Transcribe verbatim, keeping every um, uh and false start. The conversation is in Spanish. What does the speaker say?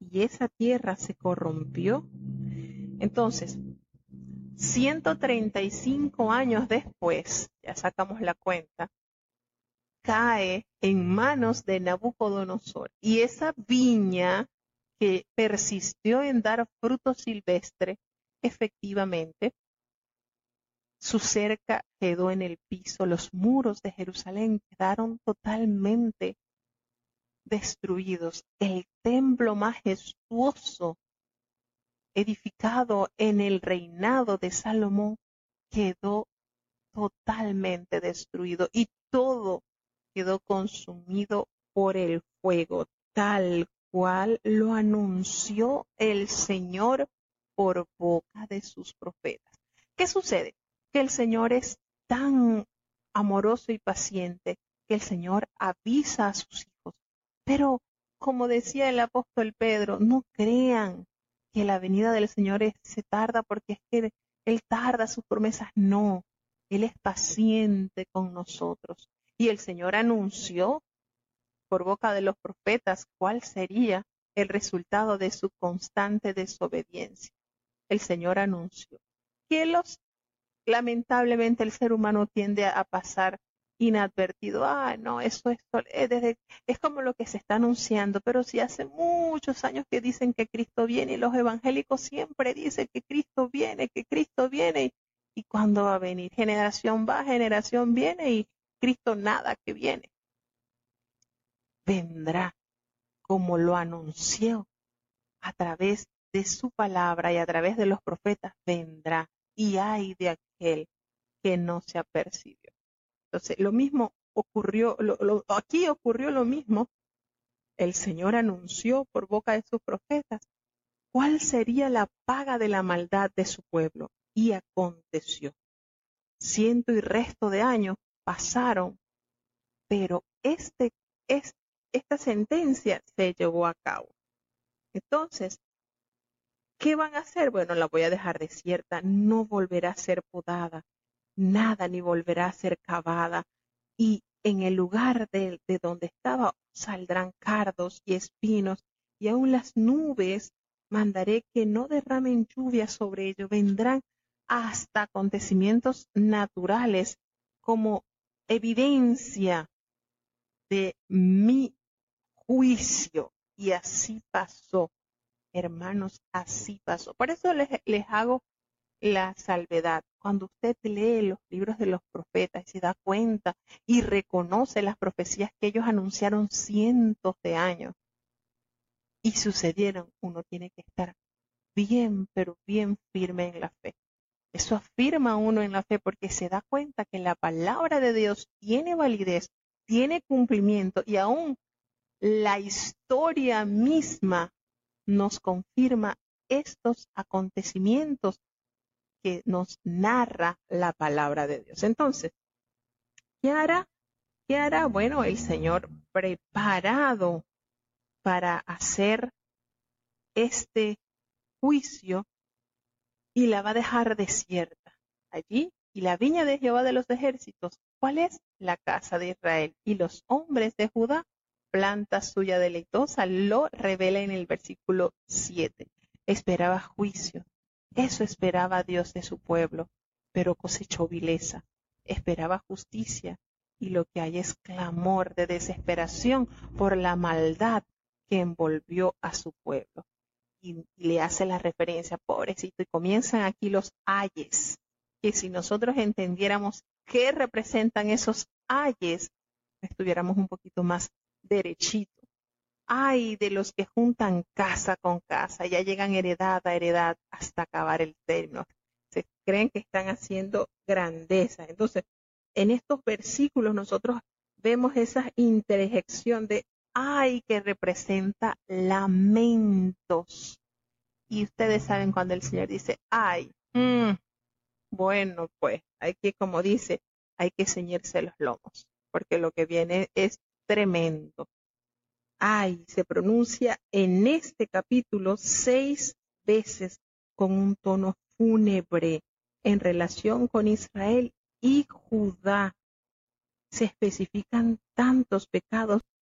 y esa tierra se corrompió. Entonces, ciento treinta y cinco años después, ya sacamos la cuenta, cae en manos de Nabucodonosor. Y esa viña que persistió en dar fruto silvestre, efectivamente, su cerca quedó en el piso, los muros de Jerusalén quedaron totalmente destruidos. El templo majestuoso edificado en el reinado de Salomón quedó totalmente destruido y todo quedó consumido por el fuego, tal cual lo anunció el Señor por boca de sus profetas. ¿Qué sucede? Que el Señor es tan amoroso y paciente que el Señor avisa a sus hijos. Pero, como decía el apóstol Pedro, no crean que la venida del Señor es, se tarda porque es que Él tarda sus promesas. No, Él es paciente con nosotros. Y el Señor anunció por boca de los profetas cuál sería el resultado de su constante desobediencia. El Señor anunció que los, lamentablemente el ser humano tiende a pasar inadvertido. Ah, no, eso es, es, desde, es como lo que se está anunciando, pero si hace muchos años que dicen que Cristo viene y los evangélicos siempre dicen que Cristo viene, que Cristo viene. Y, y cuándo va a venir, generación va, generación viene y Cristo nada que viene. Vendrá como lo anunció a través de su palabra y a través de los profetas, vendrá, y ay de aquel que no se apercibió. Entonces, lo mismo ocurrió, lo, lo, aquí ocurrió lo mismo. El Señor anunció por boca de sus profetas cuál sería la paga de la maldad de su pueblo, y aconteció. Ciento y resto de años pasaron, pero este, es, esta sentencia se llevó a cabo. Entonces, ¿qué van a hacer? Bueno, la voy a dejar desierta, no volverá a ser podada, nada ni volverá a ser cavada, y en el lugar de, de donde estaba saldrán cardos y espinos, y aún las nubes mandaré que no derramen lluvia sobre ello. Vendrán hasta acontecimientos naturales como evidencia de mi juicio. Y así pasó, hermanos, así pasó. Por eso les, les hago la salvedad. Cuando usted lee los libros de los profetas y se da cuenta y reconoce las profecías que ellos anunciaron cientos de años y sucedieron, uno tiene que estar bien, pero bien firme en la fe. Eso afirma uno en la fe porque se da cuenta que la palabra de Dios tiene validez, tiene cumplimiento, y aún la historia misma nos confirma estos acontecimientos que nos narra la palabra de Dios. Entonces, ¿qué hará? ¿Qué hará? Bueno, el Señor preparado para hacer este juicio, y la va a dejar desierta allí. Y la viña de Jehová de los ejércitos, ¿cuál es? La casa de Israel. Y los hombres de Judá, planta suya deleitosa, lo revela en el versículo siete. Esperaba juicio. Eso esperaba Dios de su pueblo, pero cosechó vileza. Esperaba justicia, y lo que hay es clamor de desesperación por la maldad que envolvió a su pueblo. Y, y le hace la referencia, pobrecito, y comienzan aquí los ayes, que si nosotros entendiéramos qué representan esos ayes, estuviéramos un poquito más derechito. Ay de los que juntan casa con casa, ya llegan heredad a heredad hasta acabar el término. Se creen que están haciendo grandeza. Entonces, en estos versículos nosotros vemos esa interjección de ay que representa lamentos. Y ustedes saben cuando el Señor dice ay, mmm, bueno, pues hay que, como dice, hay que ceñirse los lomos, porque lo que viene es tremendo. Ay, se pronuncia en este capítulo seis veces con un tono fúnebre en relación con Israel y Judá. Se especifican tantos pecados